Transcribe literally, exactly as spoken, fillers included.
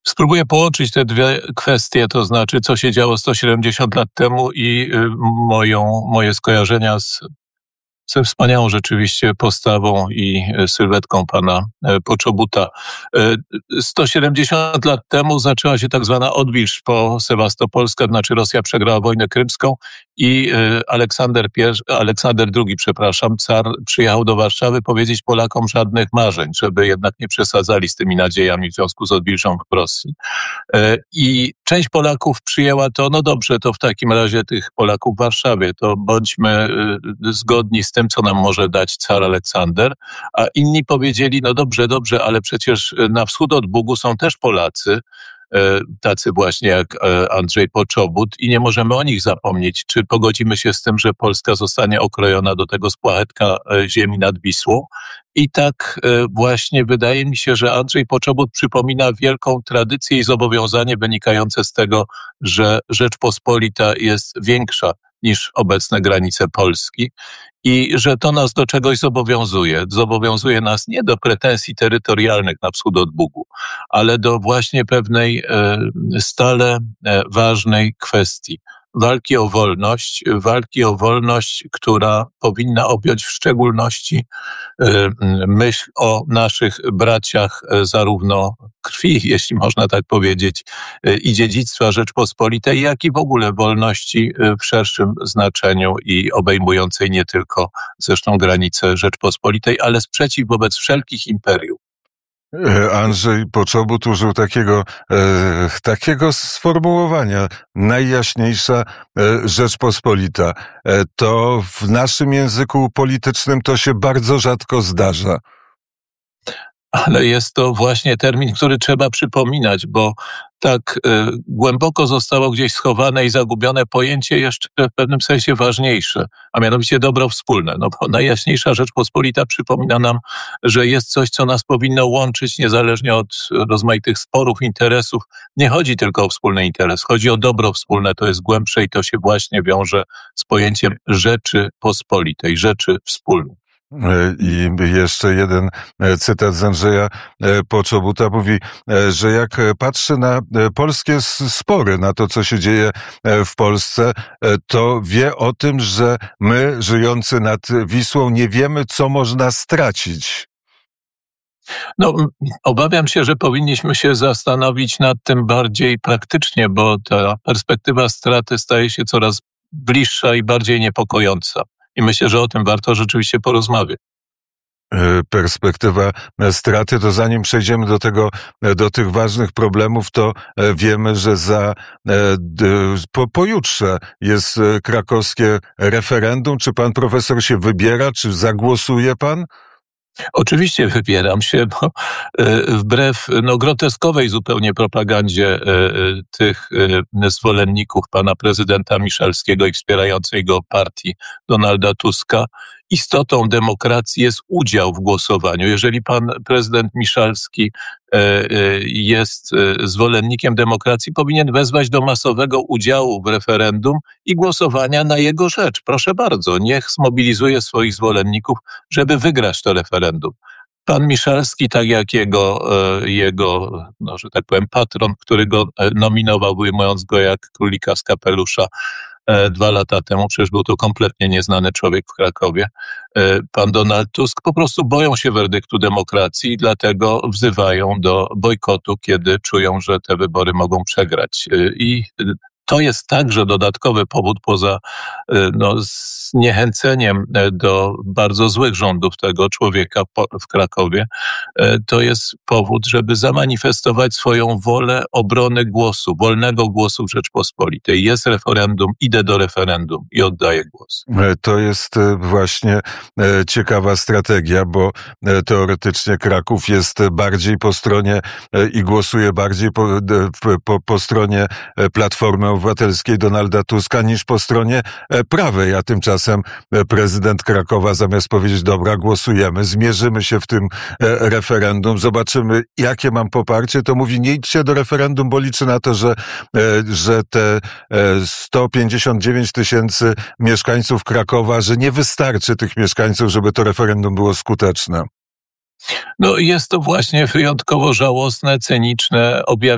Spróbuję połączyć te dwie kwestie, to znaczy co się działo sto siedemdziesiąt lat temu i y, moją, moje skojarzenia z, ze wspaniałą rzeczywiście postawą i y, sylwetką pana y, Poczobuta. Y, sto siedemdziesiąt lat temu zaczęła się tak zwana odwilż po Sewastopolska, znaczy Rosja przegrała wojnę krymską i y, Aleksander pierwszy, Aleksander drugi, przepraszam, car przyjechał do Warszawy powiedzieć Polakom żadnych marzeń, żeby jednak nie przesadzali z tymi nadziejami w związku z odwilżą w Rosji. I część Polaków przyjęła to, no dobrze, to w takim razie tych Polaków w Warszawie, to bądźmy zgodni z tym, co nam może dać car Aleksander, a inni powiedzieli, no dobrze, dobrze, ale przecież na wschód od Bugu są też Polacy, tacy właśnie jak Andrzej Poczobut i nie możemy o nich zapomnieć. Czy pogodzimy się z tym, że Polska zostanie okrojona do tego spłachetka ziemi nad Wisłą? I tak właśnie wydaje mi się, że Andrzej Poczobut przypomina wielką tradycję i zobowiązanie wynikające z tego, że Rzeczpospolita jest większa niż obecne granice Polski i że to nas do czegoś zobowiązuje. Zobowiązuje nas nie do pretensji terytorialnych na wschód od Bugu, ale do właśnie pewnej e, stale e, ważnej kwestii. Walki o wolność, walki o wolność, która powinna objąć w szczególności e, myśl o naszych braciach e, zarówno krwi, jeśli można tak powiedzieć, e, i dziedzictwa Rzeczpospolitej, jak i w ogóle wolności e, w szerszym znaczeniu i obejmującej nie tylko zresztą granice Rzeczpospolitej, ale sprzeciw wobec wszelkich imperiów. Andrzej Poczobut użył takiego, e, takiego sformułowania, najjaśniejsza e, Rzeczpospolita. E, to w naszym języku politycznym to się bardzo rzadko zdarza. Ale jest to właśnie termin, który trzeba przypominać, bo tak y, głęboko zostało gdzieś schowane i zagubione pojęcie jeszcze w pewnym sensie ważniejsze, a mianowicie dobro wspólne. No bo najjaśniejsza Rzeczpospolita przypomina nam, że jest coś, co nas powinno łączyć niezależnie od rozmaitych sporów, interesów. Nie chodzi tylko o wspólny interes, chodzi o dobro wspólne, to jest głębsze i to się właśnie wiąże z pojęciem Rzeczypospolitej, rzeczy wspólnej. I jeszcze jeden cytat z Andrzeja Poczobuta mówi, że jak patrzy na polskie spory, na to, co się dzieje w Polsce, to wie o tym, że my, żyjący nad Wisłą, nie wiemy, co można stracić. No, obawiam się, że powinniśmy się zastanowić nad tym bardziej praktycznie, bo ta perspektywa straty staje się coraz bliższa i bardziej niepokojąca. I myślę, że o tym warto rzeczywiście porozmawiać. Perspektywa straty, to zanim przejdziemy do tego, do tych ważnych problemów, to wiemy, że za po, pojutrze jest krakowskie referendum. Czy pan profesor się wybiera, czy zagłosuje pan? Oczywiście wybieram się, bo wbrew no, groteskowej zupełnie propagandzie tych zwolenników pana prezydenta Miszalskiego i wspierającej go partii Donalda Tuska, istotą demokracji jest udział w głosowaniu. Jeżeli pan prezydent Miszalski jest zwolennikiem demokracji, powinien wezwać do masowego udziału w referendum i głosowania na jego rzecz. Proszę bardzo, niech zmobilizuje swoich zwolenników, żeby wygrać to referendum. Pan Miszalski, tak jak jego, jego no, że tak powiem, patron, który go nominował, wyjmując go jak królika z kapelusza dwa lata temu, przecież był to kompletnie nieznany człowiek w Krakowie, pan Donald Tusk, po prostu boją się werdyktu demokracji i dlatego wzywają do bojkotu, kiedy czują, że te wybory mogą przegrać. I to jest także dodatkowy powód poza no, zniechęceniem do bardzo złych rządów tego człowieka w Krakowie. To jest powód, żeby zamanifestować swoją wolę obrony głosu, wolnego głosu w Rzeczpospolitej. Jest referendum, idę do referendum i oddaję głos. To jest właśnie ciekawa strategia, bo teoretycznie Kraków jest bardziej po stronie i głosuje bardziej po, po, po stronie Platformy Obywatelskiej Donalda Tuska niż po stronie prawej, a tymczasem prezydent Krakowa zamiast powiedzieć, dobra, głosujemy, zmierzymy się w tym referendum, zobaczymy, jakie mam poparcie, to mówi, nie idźcie do referendum, bo liczy na to, że, że te sto pięćdziesiąt dziewięć tysięcy mieszkańców Krakowa, że nie wystarczy tych mieszkańców, żeby to referendum było skuteczne. No jest to właśnie wyjątkowo żałosne, cyniczne objawienie